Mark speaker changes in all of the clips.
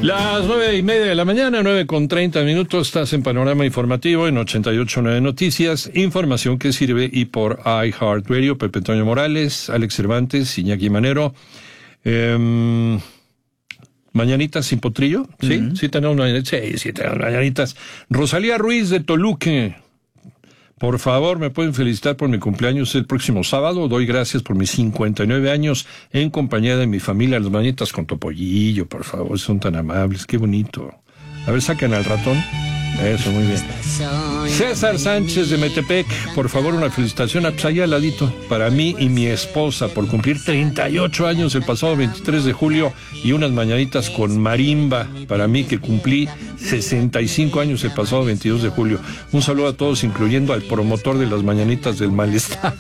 Speaker 1: Las 9:30 de la mañana, 9:30, estás en Panorama Informativo en 88.9 Noticias, información que sirve y por iHeartRadio, Pepe Toño Morales, Alex Cervantes, Iñaki Manero. Mañanitas sin potrillo, ¿sí? Uh-huh. Sí tenemos mañanitas, sí tenemos mañanitas. Rosalía Ruiz de Toluque. Por favor, me pueden felicitar por mi cumpleaños el próximo sábado. Doy gracias por mis 59 años en compañía de mi familia. Las mañanitas con topollillo, por favor, son tan amables. Qué bonito. A ver, saquen al ratón. Eso, muy bien. César Sánchez de Metepec, por favor, una felicitación pues allá al ladito para mí y mi esposa por cumplir 38 años el pasado 23 de julio y unas mañanitas con marimba para mí que cumplí 65 años el pasado 22 de julio. Un saludo a todos, incluyendo al promotor de las mañanitas del malestar.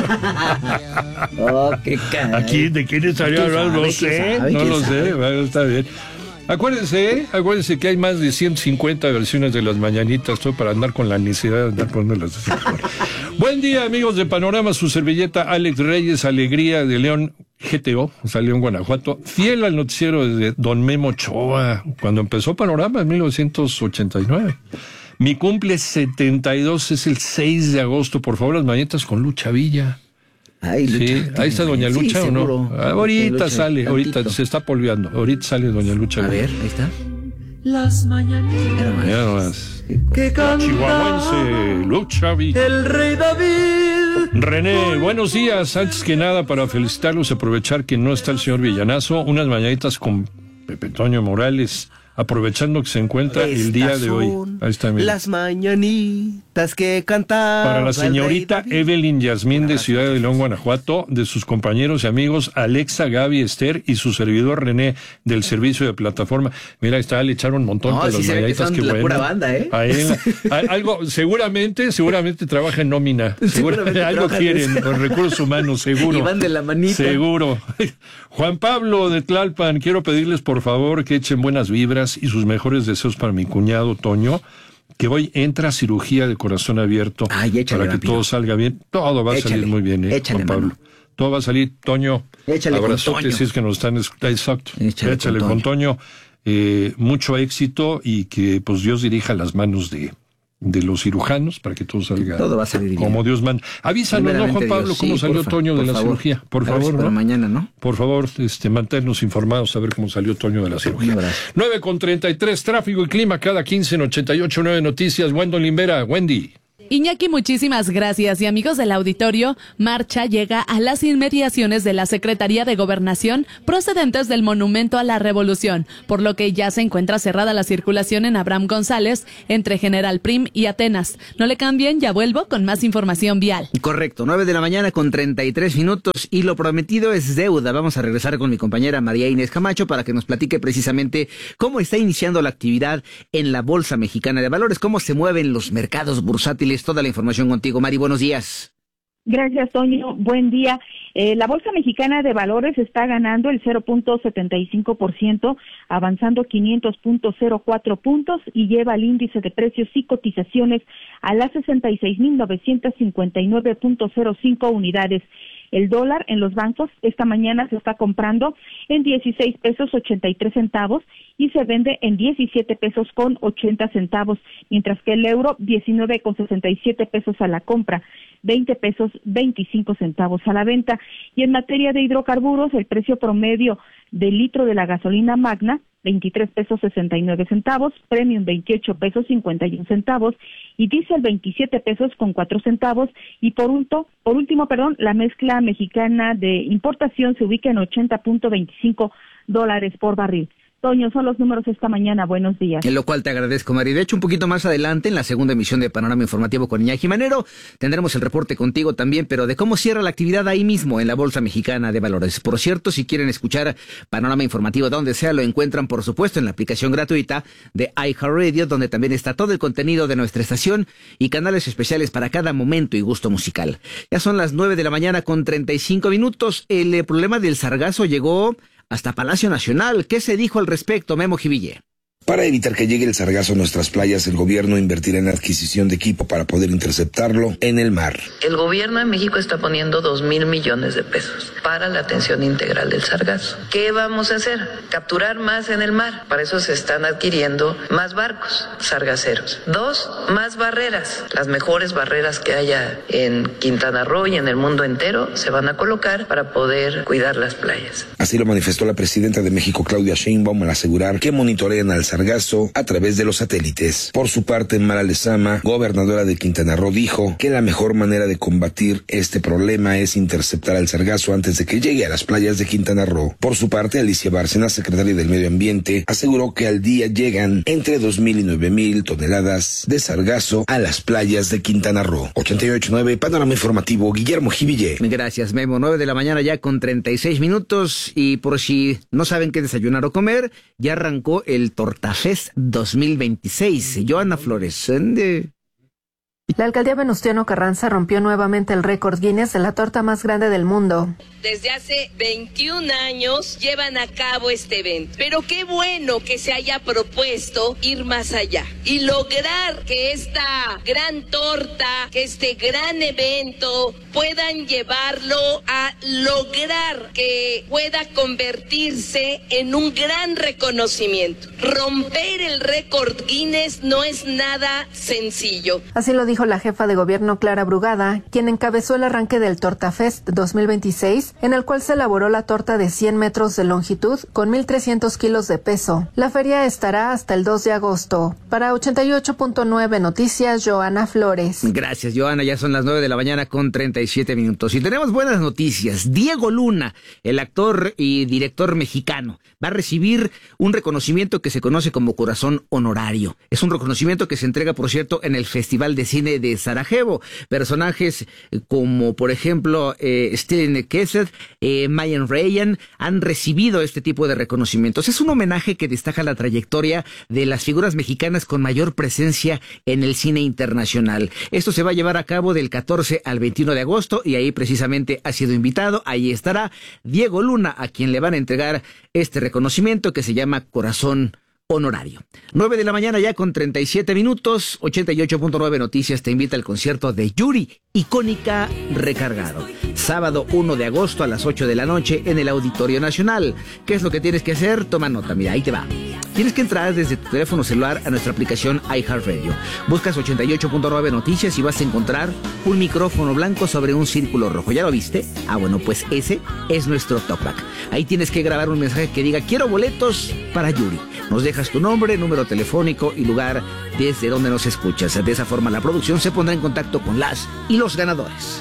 Speaker 2: Oh, qué caray.
Speaker 1: Aquí, ¿de quién estaría hablando? No sé, no lo sé, bueno, está bien. Acuérdense que hay más de 150 versiones de las mañanitas, todo para andar con la necesidad de andar poniéndolas. Buen día, amigos de Panorama, su servilleta Alex Reyes, Alegría de León, GTO, León, Guanajuato, fiel al noticiero de Don Memo Ochoa, cuando empezó Panorama en 1989. Mi cumple 72 es el 6 de agosto, por favor, las mañanitas con Lucha Villa.
Speaker 2: Ay, Lucha,
Speaker 1: sí, ahí está Doña Lucha, sí, ¿o no? Ahorita Lucha, sale, tantito. Ahorita se está polveando. Ahorita sale Doña Lucha.
Speaker 2: A ver, ahí está.
Speaker 3: Las mañanitas
Speaker 1: que canta Chihuahuense, Lucha Villa.
Speaker 3: El rey David.
Speaker 1: René, buenos días. Antes que nada, para felicitarlos, aprovechar que no está el señor Villanazo, unas mañanitas con Pepe Toño Morales, aprovechando que se encuentra el día de hoy. Ahí está, mira.
Speaker 3: Las mañanitas que cantaba
Speaker 1: para la señorita Evelyn Yasmín de Ciudad de León, Guanajuato, de sus compañeros y amigos Alexa, Gaby, Esther y su servidor René del servicio de plataforma. Mira, ahí está, le echaron un montón de las mañanitas.
Speaker 2: Que bueno. Pura banda, ¿eh?
Speaker 1: A él, algo, seguramente trabaja en nómina. Seguramente algo quieren, los recursos humanos, seguro.
Speaker 2: Y van de la manita.
Speaker 1: Seguro. Juan Pablo de Tlalpan, quiero pedirles por favor que echen buenas vibras y sus mejores deseos para mi cuñado Toño, que hoy entra a cirugía de corazón abierto.
Speaker 2: Ay,
Speaker 1: para que todo salga bien. Todo va a salir muy bien, Juan Pablo. Mano. Todo va a salir, Toño.
Speaker 2: Échale
Speaker 1: abrazote,
Speaker 2: con Toño.
Speaker 1: Si es que nos están escuchando. Exacto. Échale con Toño. Mucho éxito y que pues Dios dirija las manos de los cirujanos para que todo salga.
Speaker 2: Todo va a salir bien.
Speaker 1: Como Dios manda. Avísanos, ¿no, Juan Pablo,
Speaker 2: Dios,
Speaker 1: cómo salió Toño de la cirugía? Por favor, ¿no?
Speaker 2: Mañana, ¿no?
Speaker 1: Por favor, mantenernos informados a ver cómo salió Toño de la cirugía. 9:33, tráfico y clima cada 15 en 88.9 Noticias. Wendolyn Vera, Wendy.
Speaker 4: Iñaki, muchísimas gracias. Y amigos del auditorio, marcha llega a las inmediaciones de la Secretaría de Gobernación procedentes del Monumento a la Revolución, por lo que ya se encuentra cerrada la circulación en Abraham González entre General Prim y Atenas. No le cambien, ya vuelvo con más información vial.
Speaker 2: Correcto, 9:33 y lo prometido es deuda. Vamos a regresar con mi compañera María Inés Camacho para que nos platique precisamente cómo está iniciando la actividad en la Bolsa Mexicana de Valores, cómo se mueven los mercados bursátiles. Toda la información contigo, Mari, buenos días.
Speaker 5: Gracias, Toño. Buen día. La Bolsa Mexicana de Valores está ganando el 0.75%, avanzando 500.04 puntos y lleva el índice de precios y cotizaciones a las 66.959.05 unidades. El dólar en los bancos esta mañana se está comprando en 16 pesos 83 centavos y se vende en 17 pesos con 80 centavos, mientras que el euro 19,67 pesos a la compra, 20 pesos 25 centavos a la venta. Y en materia de hidrocarburos, el precio promedio del litro de la gasolina Magna 23 pesos 69 centavos, Premium 28 pesos 51 centavos y Diesel 27 pesos con 4 centavos y por último, la mezcla mexicana de importación se ubica en $80.25 por barril. Toño, son los números esta mañana. Buenos días.
Speaker 2: En lo cual te agradezco, Mari. De hecho, un poquito más adelante, en la segunda emisión de Panorama Informativo con Iñaki Manero, tendremos el reporte contigo también, pero de cómo cierra la actividad ahí mismo en la Bolsa Mexicana de Valores. Por cierto, si quieren escuchar Panorama Informativo donde sea, lo encuentran, por supuesto, en la aplicación gratuita de iHeartRadio, donde también está todo el contenido de nuestra estación y canales especiales para cada momento y gusto musical. Ya son las 9:35 a.m. El problema del sargazo llegó hasta Palacio Nacional. ¿Qué se dijo al respecto, Memo Jiville?
Speaker 6: Para evitar que llegue el sargazo a nuestras playas, el gobierno invertirá en la adquisición de equipo para poder interceptarlo en el mar.
Speaker 7: El gobierno de México está poniendo 2,000 millones de pesos para la atención integral del sargazo. ¿Qué vamos a hacer? Capturar más en el mar. Para eso se están adquiriendo más barcos sargaceros. 2, más barreras. Las mejores barreras que haya en Quintana Roo y en el mundo entero se van a colocar para poder cuidar las playas.
Speaker 6: Así lo manifestó la presidenta de México, Claudia Sheinbaum, al asegurar que monitorean al sargazo a través de los satélites. Por su parte, Mara Lezama, gobernadora de Quintana Roo, dijo que la mejor manera de combatir este problema es interceptar al sargazo antes de que llegue a las playas de Quintana Roo. Por su parte, Alicia Bárcena, secretaria del Medio Ambiente, aseguró que al día llegan entre 2,000 y 9,000 toneladas de sargazo a las playas de Quintana Roo. 88.9, Panorama Informativo, Guillermo Jiville.
Speaker 2: Gracias, Memo. 9 de la mañana ya con 36 minutos. Y por si no saben qué desayunar o comer, ya arrancó el Tortafest 2026. Joana Flores.
Speaker 8: La alcaldía Venustiano Carranza rompió nuevamente el récord Guinness de la torta más grande del mundo.
Speaker 9: Desde hace 21 años llevan a cabo este evento, pero qué bueno que se haya propuesto ir más allá y lograr que esta gran torta, que este gran evento puedan llevarlo a lograr que pueda convertirse en un gran reconocimiento. Romper el récord Guinness no es nada sencillo.
Speaker 8: Así lo dijo la jefa de gobierno Clara Brugada, quien encabezó el arranque del Tortafest 2026, en el cual se elaboró la torta de 100 metros de longitud con 1,300 kilos de peso. La feria estará hasta el 2 de agosto. Para 88.9 Noticias, Joana Flores.
Speaker 2: Gracias, Joana. Ya son las 9 de la mañana con 37 minutos. Y tenemos buenas noticias. Diego Luna, el actor y director mexicano, va a recibir un reconocimiento que se conoce como Corazón Honorario. Es un reconocimiento que se entrega, por cierto, en el Festival de Cine de Sarajevo. Personajes como, por ejemplo, Stellan Kesset, Mayan Ryan han recibido este tipo de reconocimientos. Es un homenaje que destaca la trayectoria de las figuras mexicanas con mayor presencia en el cine internacional. Esto se va a llevar a cabo del 14 al 21 de agosto y ahí precisamente ha sido invitado. Ahí estará Diego Luna, a quien le van a entregar este reconocimiento que se llama Corazón Honorario. 9 de la mañana ya con 37 minutos. 88.9 Noticias te invita al concierto de Yuri, icónica Recargado. Sábado 1 de agosto a las 8 de la noche en el Auditorio Nacional. ¿Qué es lo que tienes que hacer? Toma nota, mira, ahí te va. Tienes que entrar desde tu teléfono celular a nuestra aplicación iHeartRadio. Buscas 88.9 Noticias y vas a encontrar un micrófono blanco sobre un círculo rojo. ¿Ya lo viste? Ah, bueno, pues ese es nuestro talkback. Ahí tienes que grabar un mensaje que diga: quiero boletos para Yuri. Nos dejas tu nombre, número telefónico y lugar desde donde nos escuchas. De esa forma la producción se pondrá en contacto con las y los ganadores.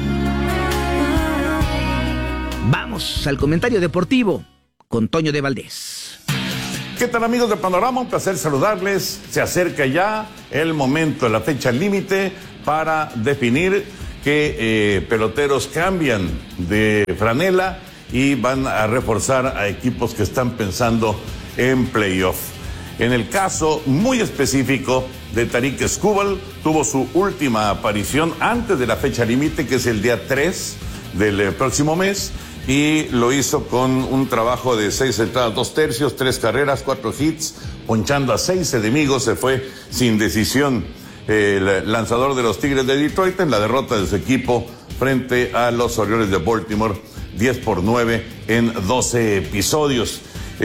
Speaker 2: Vamos al comentario deportivo con Toño de Valdés.
Speaker 10: ¿Qué tal, amigos de Panorama? Un placer saludarles. Se acerca ya el momento, la fecha límite para definir qué peloteros cambian de franela y van a reforzar a equipos que están pensando en playoff. En el caso muy específico de Tarik Skubal, tuvo su última aparición antes de la fecha límite, que es el día 3 del próximo mes, y lo hizo con un trabajo de 6 entradas, 2 tercios, 3 carreras, 4 hits, ponchando a 6 enemigos. Se fue sin decisión el lanzador de los Tigres de Detroit en la derrota de su equipo frente a los Orioles de Baltimore, 10-9 en 12 episodios.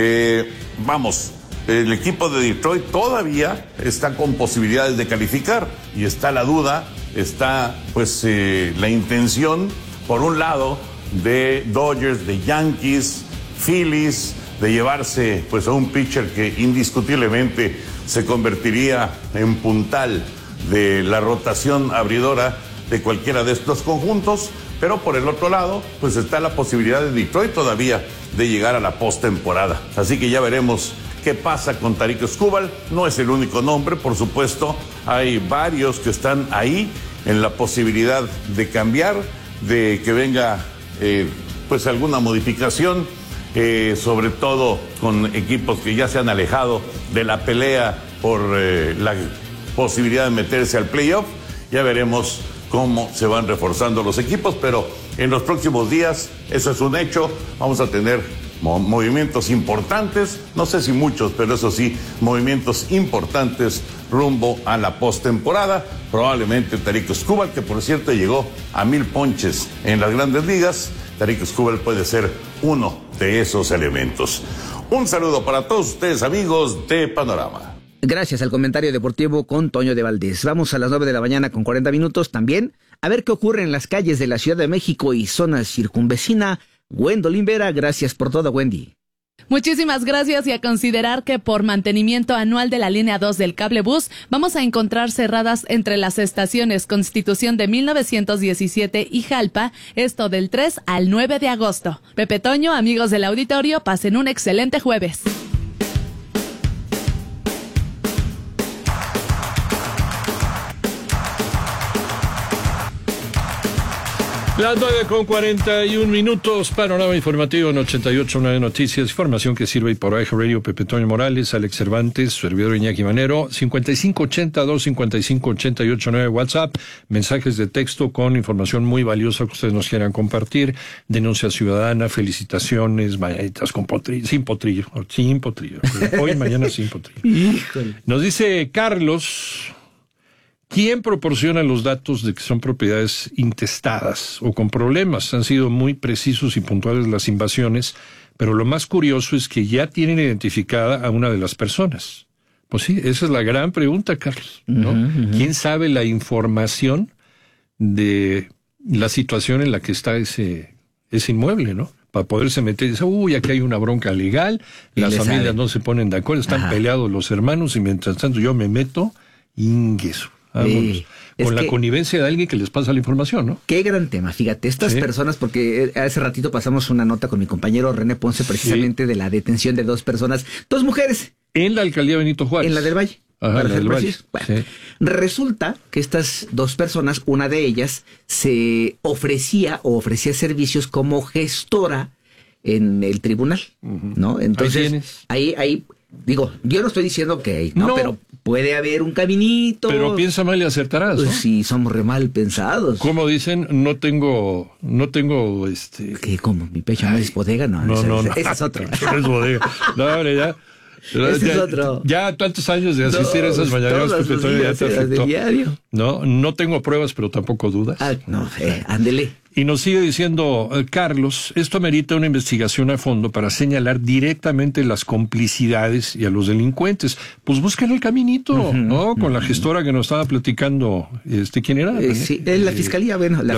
Speaker 10: El equipo de Detroit todavía está con posibilidades de calificar y está la duda, está pues la intención, por un lado, de Dodgers, de Yankees, Phillies, de llevarse pues a un pitcher que indiscutiblemente se convertiría en puntal de la rotación abridora de cualquiera de estos conjuntos. Pero por el otro lado, pues está la posibilidad de Detroit todavía de llegar a la postemporada. Así que ya veremos qué pasa con Tarik Skubal. No es el único nombre, por supuesto. Hay varios que están ahí en la posibilidad de cambiar, de que venga pues alguna modificación, sobre todo con equipos que ya se han alejado de la pelea por la posibilidad de meterse al playoff. Ya veremos cómo se van reforzando los equipos, pero en los próximos días, eso es un hecho, vamos a tener movimientos importantes, no sé si muchos, pero eso sí, movimientos importantes rumbo a la postemporada. Probablemente Tarik Skubal, que por cierto llegó a 1000 ponches en las Grandes Ligas, Tarik Skubal puede ser uno de esos elementos. Un saludo para todos ustedes, amigos de Panorama.
Speaker 2: Gracias al comentario deportivo con Toño de Valdés. Vamos a las 9 de la mañana con 40 minutos también a ver qué ocurre en las calles de la Ciudad de México y zona circunvecina. Gwendolyn Vera, gracias por todo, Wendy.
Speaker 4: Muchísimas gracias, y a considerar que por mantenimiento anual de la línea 2 del cablebús vamos a encontrar cerradas entre las estaciones Constitución de 1917 y Jalpa, esto del 3 al 9 de agosto. Pepe Toño, amigos del auditorio, pasen un excelente jueves.
Speaker 1: Las 9:41, panorama informativo en 88.9 Noticias, información que sirve por iHeartRadio. Pepe Toño Morales, Alex Cervantes, su servidor Iñaki Manero, 5582-5588-9 WhatsApp, mensajes de texto con información muy valiosa que ustedes nos quieran compartir, denuncia ciudadana, felicitaciones, mañanitas con potrillo, sin potrillo, hoy, mañana sin potrillo.
Speaker 2: Híjole.
Speaker 1: Nos dice Carlos: ¿quién proporciona los datos de que son propiedades intestadas o con problemas? Han sido muy precisos y puntuales las invasiones, pero lo más curioso es que ya tienen identificada a una de las personas. Pues sí, esa es la gran pregunta, Carlos, ¿no? ¿Quién sabe la información de la situación en la que está ese inmueble, ¿no? Para poderse meter y decir, aquí hay una bronca legal, las familias no se ponen de acuerdo, están peleados los hermanos, y mientras tanto yo me meto, ingreso. Con la connivencia de alguien que les pasa la información, ¿no?
Speaker 2: Qué gran tema, fíjate, estas personas, porque hace ratito pasamos una nota con mi compañero René Ponce precisamente de la detención de 2 personas, 2 mujeres.
Speaker 1: En la alcaldía Benito Juárez.
Speaker 2: En la del Valle.
Speaker 1: Ajá, la del Valle.
Speaker 2: Bueno, resulta que estas 2 personas, una de ellas se ofrecía servicios como gestora en el tribunal, ¿no? Entonces, ahí digo, yo no estoy diciendo que no, pero puede haber un caminito.
Speaker 1: Pero piensa mal y acertarás, ¿no?
Speaker 2: Pues sí, somos re mal pensados.
Speaker 1: Como dicen, no tengo
Speaker 2: ¿Qué? ¿Cómo? ¿Mi pecho no es bodega? No. Ese es otro.
Speaker 1: No es bodega. No, hombre, ya.
Speaker 2: Ese es otro.
Speaker 1: Ya tantos años de asistir a esas mañaneras, Pepe Toño, ya te afectó.
Speaker 2: Diario.
Speaker 1: No tengo pruebas, pero tampoco dudas.
Speaker 2: Ándele.
Speaker 1: Y nos sigue diciendo Carlos: esto amerita una investigación a fondo para señalar directamente las complicidades y a los delincuentes. Pues busquen el caminito, ¿no? Con la gestora que nos estaba platicando, ¿quién era?
Speaker 2: Sí, es la fiscalía,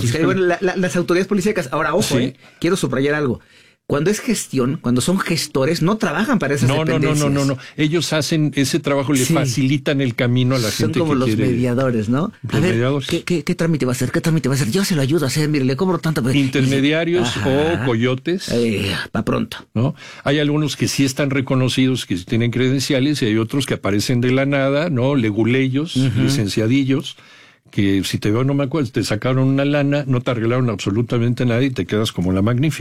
Speaker 2: las autoridades policíacas. Ahora, ojo, quiero subrayar algo. Cuando es gestión, cuando son gestores, no trabajan para esas dependencias.
Speaker 1: No. Ellos hacen ese trabajo, le facilitan el camino a la gente que quiere.
Speaker 2: Son como los mediadores, ¿no?
Speaker 1: Mediadores.
Speaker 2: ¿Qué trámite va a hacer? ¿Qué trámite va a hacer? Yo se lo ayudo a hacer, mire, le cobro tanto.
Speaker 1: Intermediarios o coyotes.
Speaker 2: Pa' pronto.
Speaker 1: ¿No? Hay algunos que sí están reconocidos, que tienen credenciales, y hay otros que aparecen de la nada, ¿no? Leguleyos, licenciadillos, que si te veo no me acuerdo, te sacaron una lana, no te arreglaron absolutamente nada y te quedas como la magnífica.